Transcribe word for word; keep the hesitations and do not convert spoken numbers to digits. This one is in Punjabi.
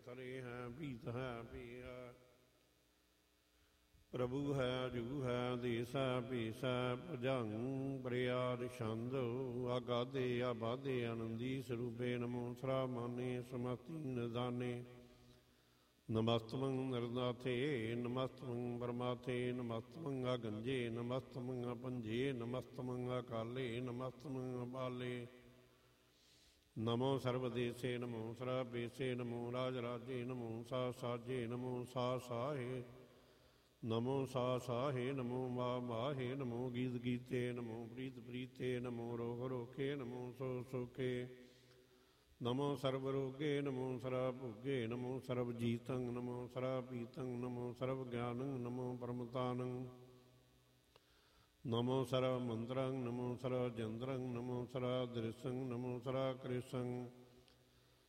ਤਰੇ ਹੈ ਪੀਤ ਹੈ ਪੀ ਹੈ। ਪ੍ਰਭੂ ਹੈ ਜੂ ਹੈ ਦੇਸ ਹੈ ਭੇਸ ਹੈ ਭਜੰਗ ਪ੍ਰਿਆਦ ਛੰਦ ਆਗਾਦੇ ਆਬਾਦੇ ਆਨੰਦੀ ਸਰੂਪੇ ਨਮੋ ਸਰਾ ਮਾਨੇ ਸਮਸਤੀ ਨਿਦਾਨੇ। ਨਮਸਤਮੰ ਨਰਨਾਥੇ ਨਮਸਤਮੰ ਪਰਮਾਥੇ ਨਮਸਤਮੰ ਆਗੰਜੇ ਨਮਸਤਮੰ ਆਪੰਜੇ ਨਮਸਤਮੰ ਅਕਾਲੇ ਨਮਸਤਮੰ ਅਬਾਲੇ। ਨਮੋ ਸਰਵਦੇਸੇ ਨਮੋ ਸਰਾਬੇਸੇ ਨਮੋ ਰਾਜ ਰਾਜੇ ਨਮੋ ਸਾ ਸਾਜੇ ਨਮੋ ਸਾ ਸਾਹੇ ਨਮੋ ਸਾ ਸਾਹੇ ਨਮੋ ਮਾ ਮਾਹੇ ਨਮੋ ਗੀਤ ਗੀਤੇ ਨਮੋ ਪ੍ਰੀਤ ਪ੍ਰੀਤੇ ਨਮੋ ਰੋਗ ਰੋਖੇ ਨਮੋ ਸੋ ਸੋਖੇ। ਨਮੋ ਸਰਬ ਰੋਗੇ ਨਮੋ ਸਰਾ ਭੋਗੇ ਨਮੋ ਸਰਬ ਜੀਤੰ ਨਮੋ ਸਰਾ ਪੀਤੰ ਨਮੋ ਸਰਬ ਗਿਆਨੰ ਨਮੋ ਪਰਮਤਾਨੰ। ਨਮੋ ਸਰਾ ਮੰਤਰੰ ਨਮੋ ਸਰਾ ਜੰਦਰੰ ਨਮੋ ਸਰਾ ਦ੍ਰਿਸ਼ੰ ਨਮੋ ਸਰਾ ਕ੍ਰਿਸ਼ੰ।